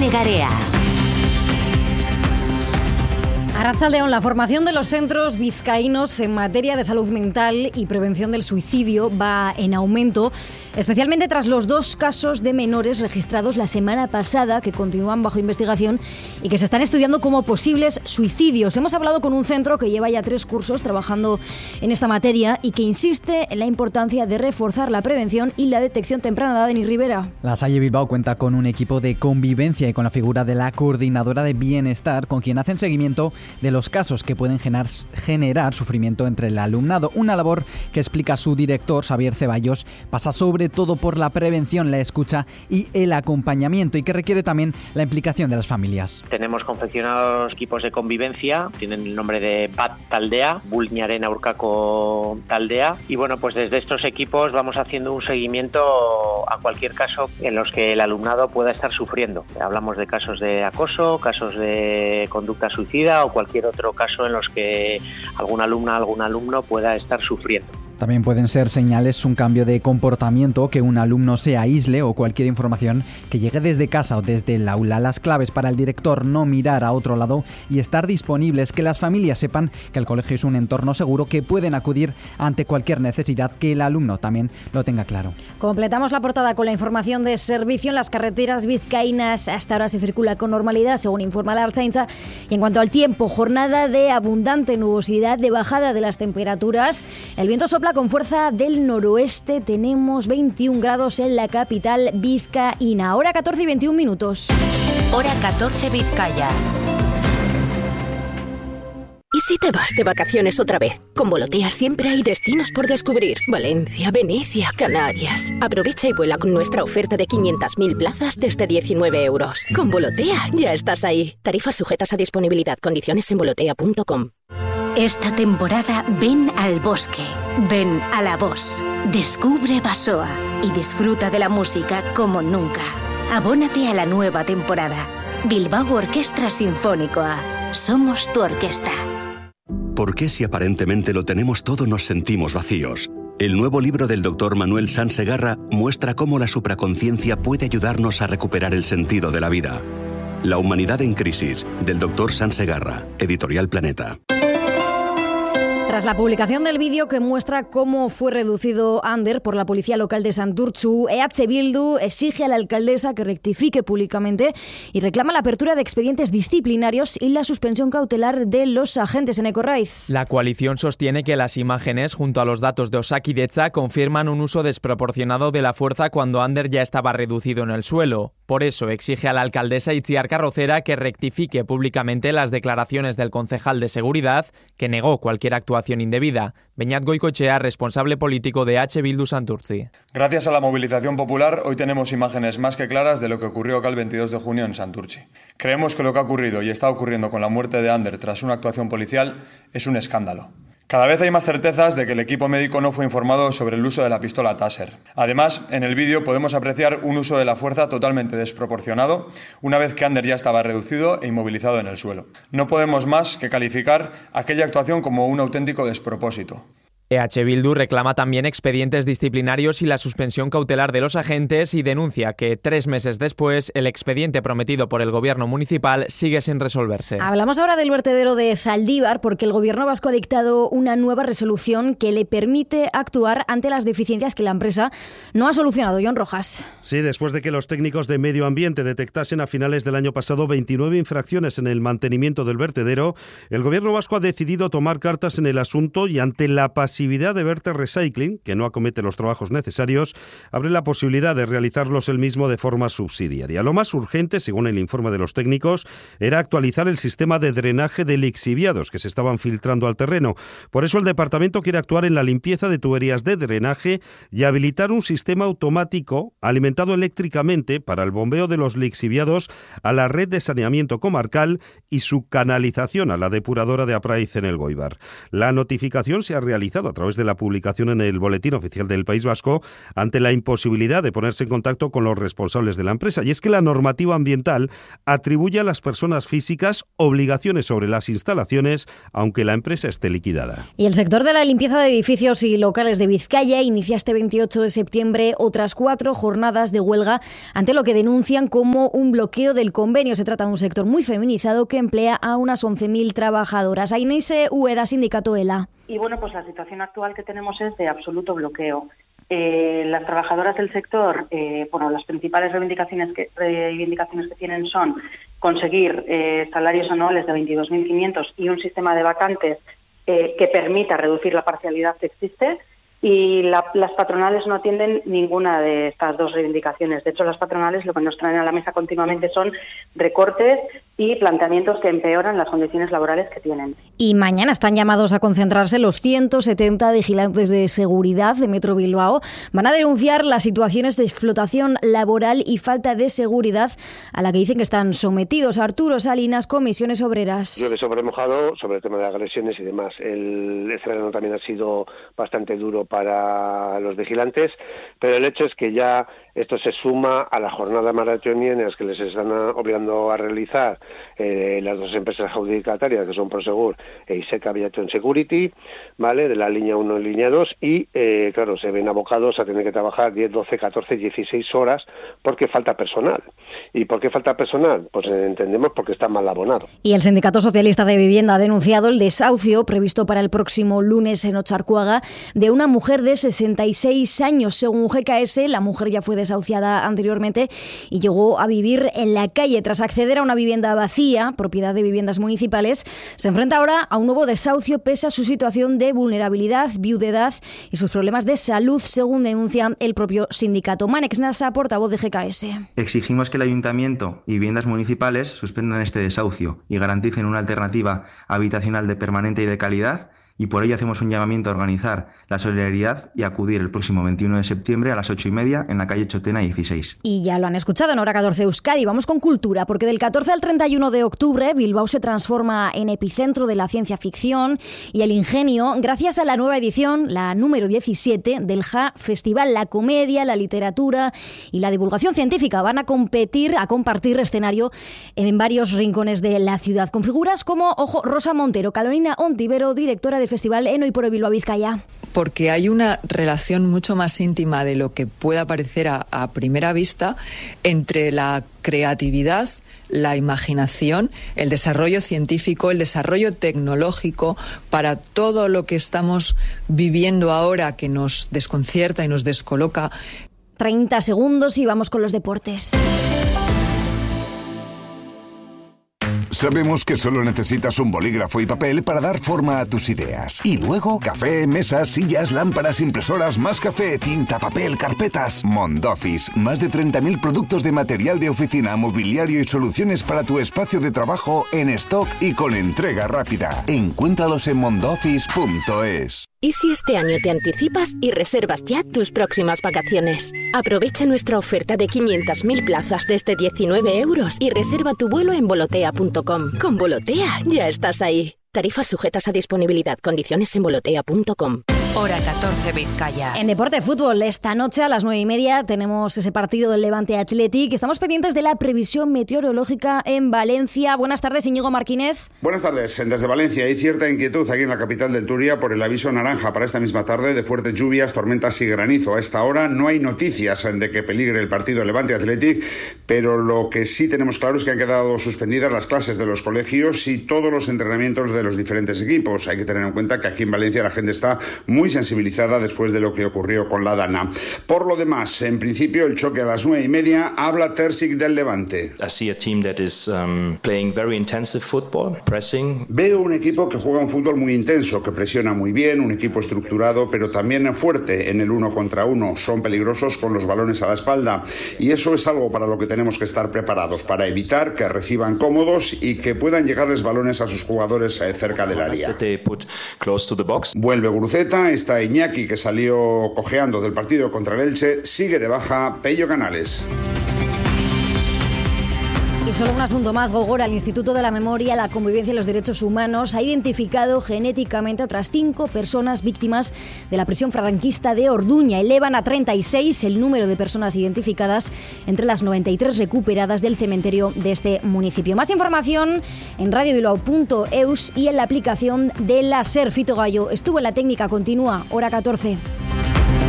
Irene Garea. Arratsaldeon, la formación de los centros vizcaínos en materia de salud mental y prevención del suicidio va en aumento, especialmente tras los 2 casos de menores registrados la semana pasada que continúan bajo investigación y que se están estudiando como posibles suicidios. Hemos hablado con un centro que lleva ya 3 cursos trabajando en esta materia y que insiste en la importancia de reforzar la prevención y la detección temprana. Dani Rivera. La Salle Bilbao cuenta con un equipo de convivencia y con la figura de la coordinadora de bienestar, con quien hacen seguimiento de los casos que pueden generar sufrimiento entre el alumnado. Una labor que, explica su director, Xavier Ceballos, pasa sobre todo por la prevención, la escucha y el acompañamiento, y que requiere también la implicación de las familias. Tenemos confeccionados equipos de convivencia, tienen el nombre de BAT Taldea, Bulñaren Aurkako Taldea, y bueno, pues desde estos equipos vamos haciendo un seguimiento a cualquier caso en los que el alumnado pueda estar sufriendo. Hablamos de casos de acoso, casos de conducta suicida o cualquier otro caso en los que alguna alumna, algún alumno pueda estar sufriendo. También pueden ser señales un cambio de comportamiento, que un alumno se aísle o cualquier información que llegue desde casa o desde el aula. Las claves para el director: no mirar a otro lado y estar disponibles, que las familias sepan que el colegio es un entorno seguro, que pueden acudir ante cualquier necesidad, que el alumno también lo tenga claro. Completamos la portada con la información de servicio en las carreteras vizcaínas. Hasta ahora se circula con normalidad, según informa la Ertzaintza. Y en cuanto al tiempo, jornada de abundante nubosidad, de bajada de las temperaturas. El viento sopla con fuerza del noroeste. Tenemos 21 grados en la capital vizcaína. Hora 14 y 21 minutos. Hora 14 Vizcaya. ¿Y si te vas de vacaciones otra vez? Con Volotea siempre hay destinos por descubrir. Valencia, Venecia, Canarias. Aprovecha y vuela con nuestra oferta de 500.000 plazas desde 19 euros. Con Volotea ya estás ahí. Tarifas sujetas a disponibilidad. Condiciones en volotea.com. Esta temporada ven al bosque, ven a la Voz, descubre Basoa y disfruta de la música como nunca. Abónate a la nueva temporada. Bilbao Orquestra Sinfónicoa. Somos tu orquesta. ¿Por qué, si aparentemente lo tenemos todo, nos sentimos vacíos? El nuevo libro del Dr. Manuel Sansegarra muestra cómo la supraconciencia puede ayudarnos a recuperar el sentido de la vida. La humanidad en crisis, del Dr. Sansegarra, Editorial Planeta. Tras la publicación del vídeo que muestra cómo fue reducido Ander por la policía local de Santurtzu, EH Bildu exige a la alcaldesa que rectifique públicamente y reclama la apertura de expedientes disciplinarios y la suspensión cautelar de los agentes. En Ecorraiz. La coalición sostiene que las imágenes, junto a los datos de Osakidetza, confirman un uso desproporcionado de la fuerza cuando Ander ya estaba reducido en el suelo. Por eso exige a la alcaldesa Itziar Carrocera que rectifique públicamente las declaraciones del concejal de seguridad, que negó cualquier actuación indebida. Beñat Goicoechea, responsable político de EH Bildu Santurtzi. Gracias a la movilización popular, hoy tenemos imágenes más que claras de lo que ocurrió acá el 22 de junio en Santurtzi. Creemos que lo que ha ocurrido y está ocurriendo con la muerte de Ander tras una actuación policial es un escándalo. Cada vez hay más certezas de que el equipo médico no fue informado sobre el uso de la pistola Taser. Además, en el vídeo podemos apreciar un uso de la fuerza totalmente desproporcionado, una vez que Ander ya estaba reducido e inmovilizado en el suelo. No podemos más que calificar aquella actuación como un auténtico despropósito. EH Bildu reclama también expedientes disciplinarios y la suspensión cautelar de los agentes y denuncia que 3 meses después el expediente prometido por el gobierno municipal sigue sin resolverse. Hablamos ahora del vertedero de Zaldívar, porque el gobierno vasco ha dictado una nueva resolución que le permite actuar ante las deficiencias que la empresa no ha solucionado. John Rojas. Sí, después de que los técnicos de medio ambiente detectasen a finales del año pasado 29 infracciones en el mantenimiento del vertedero, el gobierno vasco ha decidido tomar cartas en el asunto y, ante la pasividad de Verter Recycling, que no acomete los trabajos necesarios, abre la posibilidad de realizarlos él mismo de forma subsidiaria. Lo más urgente, según el informe de los técnicos, era actualizar el sistema de drenaje de lixiviados que se estaban filtrando al terreno. Por eso el departamento quiere actuar en la limpieza de tuberías de drenaje y habilitar un sistema automático alimentado eléctricamente para el bombeo de los lixiviados a la red de saneamiento comarcal y su canalización a la depuradora de Apraiz en el Goibar. La notificación se ha realizado a través de la publicación en el Boletín Oficial del País Vasco ante la imposibilidad de ponerse en contacto con los responsables de la empresa. Y es que la normativa ambiental atribuye a las personas físicas obligaciones sobre las instalaciones, aunque la empresa esté liquidada. Y el sector de la limpieza de edificios y locales de Vizcaya inicia este 28 de septiembre otras 4 jornadas de huelga ante lo que denuncian como un bloqueo del convenio. Se trata de un sector muy feminizado que emplea a unas 11.000 trabajadoras. Ainhoa Ueda, sindicato ELA. Y bueno, pues la situación actual que tenemos es de absoluto bloqueo. Las trabajadoras del sector, las principales reivindicaciones que tienen son conseguir salarios anuales de 22.500 y un sistema de vacantes que permita reducir la parcialidad que existe. Y las patronales no atienden ninguna de estas dos reivindicaciones. De hecho, las patronales lo que nos traen a la mesa continuamente son recortes y planteamientos que empeoran las condiciones laborales que tienen. Y mañana están llamados a concentrarse los 170 vigilantes de seguridad de Metro Bilbao. Van a denunciar las situaciones de explotación laboral y falta de seguridad a la que dicen que están sometidos. Arturo Salinas, Comisiones Obreras. Llueve sobre mojado sobre el tema de agresiones y demás. Este verano también ha sido bastante duro para los vigilantes, pero el hecho es que ya esto se suma a la jornada maratoniana que les están obligando a realizar las dos empresas adjudicatarias, que son Prosegur e Iseca Aviation Security, ¿vale?, de la línea 1 y línea 2, y claro, se ven abocados a tener que trabajar 10, 12, 14, 16 horas porque falta personal. ¿Y por qué falta personal? Pues entendemos porque está mal abonado. Y el Sindicato Socialista de Vivienda ha denunciado el desahucio previsto para el próximo lunes en Otxarkoaga de una mujer de 66 años. Según GKS, la mujer ya fue desahuciada anteriormente y llegó a vivir en la calle. Tras acceder a una vivienda vacía, propiedad de Viviendas Municipales, se enfrenta ahora a un nuevo desahucio pese a su situación de vulnerabilidad, viudedad y sus problemas de salud, según denuncia el propio sindicato. Manex Nasa, portavoz de GKS. Exigimos que el Ayuntamiento y Viviendas Municipales suspendan este desahucio y garanticen una alternativa habitacional de permanente y de calidad, y por ello hacemos un llamamiento a organizar la solidaridad y acudir el próximo 21 de septiembre a las 8:30 en la calle Chotena 16. Y ya lo han escuchado en Hora 14 Euskadi. Vamos con cultura, porque del 14 al 31 de octubre Bilbao se transforma en epicentro de la ciencia ficción y el ingenio gracias a la nueva edición, la número 17 del JA Festival. La comedia, la literatura y la divulgación científica van a compartir escenario en varios rincones de la ciudad, con figuras como, ojo, Rosa Montero, Carolina Ontivero, directora del Festival en Hoy por Hoy Bilbao Vizcaya. Porque hay una relación mucho más íntima de lo que pueda parecer a primera vista entre la creatividad, la imaginación, el desarrollo científico, el desarrollo tecnológico para todo lo que estamos viviendo ahora, que nos desconcierta y nos descoloca. 30 segundos y vamos con los deportes. Sabemos que solo necesitas un bolígrafo y papel para dar forma a tus ideas. Y luego, café, mesas, sillas, lámparas, impresoras, más café, tinta, papel, carpetas. Mondoffice, más de 30.000 productos de material de oficina, mobiliario y soluciones para tu espacio de trabajo en stock y con entrega rápida. Encuéntralos en mondoffice.es. ¿Y si este año te anticipas y reservas ya tus próximas vacaciones? Aprovecha nuestra oferta de 500.000 plazas desde 19 euros y reserva tu vuelo en volotea.com. Con Volotea ya estás ahí. Tarifas sujetas a disponibilidad. Condiciones en volotea.com. Hora 14 Vizcaya. En deporte fútbol, esta noche a las 9:30 tenemos ese partido del Levante Athletic. Estamos pendientes de la previsión meteorológica en Valencia. Buenas tardes, Íñigo Martínez. Buenas tardes. Desde Valencia hay cierta inquietud aquí en la capital del Turia por el aviso naranja para esta misma tarde de fuertes lluvias, tormentas y granizo. A esta hora no hay noticias de que peligre el partido Levante Athletic, pero lo que sí tenemos claro es que han quedado suspendidas las clases de los colegios y todos los entrenamientos de los diferentes equipos. Hay que tener en cuenta que aquí en Valencia la gente está muy sensibilizada después de lo que ocurrió con la Dana. Por lo demás, en principio el choque a las 9:30, habla Terzic del Levante. Veo un equipo que juega un fútbol muy intenso, que presiona muy bien, un equipo estructurado, pero también fuerte en el 1 contra 1. Son peligrosos con los balones a la espalda y eso es algo para lo que tenemos que estar preparados, para evitar que reciban cómodos y que puedan llegarles balones a sus jugadores cerca del área. Vuelve Guruceta, está Iñaki, que salió cojeando del partido contra el Elche, sigue de baja Pello Canales. Y solo un asunto más, Gogora, el Instituto de la Memoria, la Convivencia y los Derechos Humanos ha identificado genéticamente a otras 5 personas víctimas de la prisión franquista de Orduña. Elevan a 36 el número de personas identificadas entre las 93 recuperadas del cementerio de este municipio. Más información en radiobilbao.eus y en la aplicación de la SER. Fito Gallo estuvo en la técnica, continúa, hora 14.